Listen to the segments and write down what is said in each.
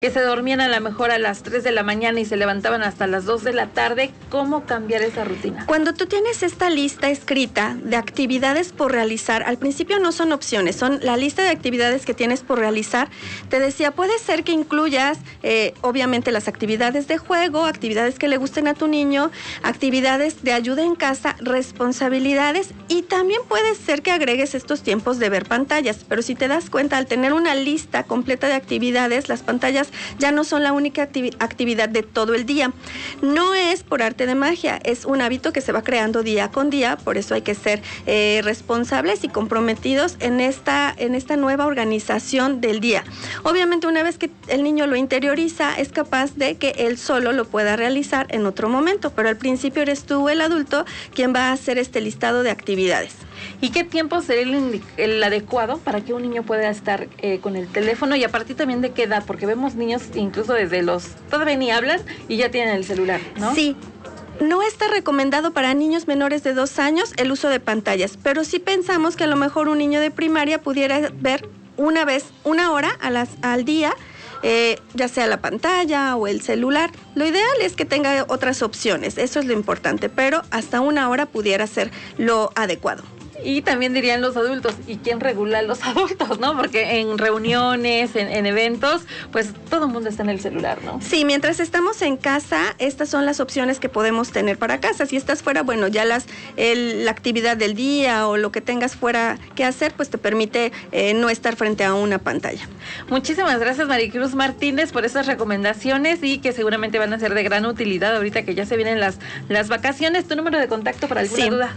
que se dormían a lo mejor a las 3 de la mañana y se levantaban hasta las 2 de la tarde, ¿cómo cambiar esa rutina? Cuando tú tienes esta lista escrita de actividades por realizar, al principio no son opciones, son la lista de actividades que tienes por realizar. Te decía, puede ser que incluyas, obviamente, las actividades de juego, actividades que le gusten a tu niño, actividades de ayuda en casa, responsabilidades, y también puede ser que agregues estos tiempos de ver pantallas. Pero si te das cuenta, al tener una lista completa de actividades, las pantallas ya no son la única actividad de todo el día. No es por arte de magia, es un hábito que se va creando día con día, por eso hay que ser responsables y comprometidos en esta nueva organización del día. Obviamente, una vez que el niño lo interioriza, es capaz de que él solo lo pueda realizar en otro momento, pero al principio eres tú, el adulto, quien va a hacer este listado de actividades. ¿Y qué tiempo sería el adecuado para que un niño pueda estar con el teléfono? Y a partir también de qué edad, porque vemos niños incluso desde todavía ni hablan y ya tienen el celular, ¿no? Sí. No está recomendado para niños menores de 2 años el uso de pantallas, pero sí pensamos que a lo mejor un niño de primaria pudiera ver una hora al día, ya sea la pantalla o el celular. Lo ideal es que tenga otras opciones, eso es lo importante, pero hasta 1 hora pudiera ser lo adecuado. Y también dirían los adultos, ¿y quién regula a los adultos, no? Porque en reuniones, en eventos, pues todo el mundo está en el celular, ¿no? Sí, mientras estamos en casa, estas son las opciones que podemos tener para casa. Si estás fuera, bueno, ya la actividad del día o lo que tengas fuera que hacer, pues te permite no estar frente a una pantalla. Muchísimas gracias, Maricruz Martínez, por esas recomendaciones y que seguramente van a ser de gran utilidad ahorita que ya se vienen las vacaciones. ¿Tu número de contacto para alguna duda?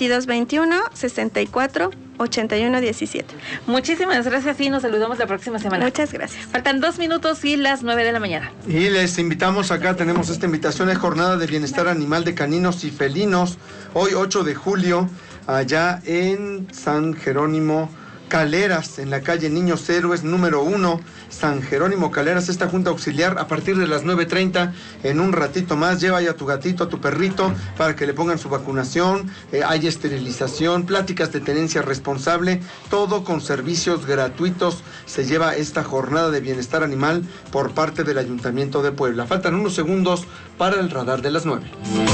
2221-64-81-17. Muchísimas gracias y nos saludamos la próxima semana. Muchas gracias. Faltan 2 minutos y las 9 de la mañana. Y les invitamos acá, tenemos esta invitación, es Jornada de Bienestar Animal de Caninos y Felinos, hoy 8 de julio, allá en San Jerónimo Caleras, en la calle Niños Héroes número 1, San Jerónimo Caleras, esta junta auxiliar a partir de las 9:30, en un ratito más. Lleva ya a tu gatito, a tu perrito, para que le pongan su vacunación, hay esterilización, pláticas de tenencia responsable, todo con servicios gratuitos. Se lleva esta jornada de bienestar animal por parte del Ayuntamiento de Puebla. Faltan unos segundos para el radar de las 9.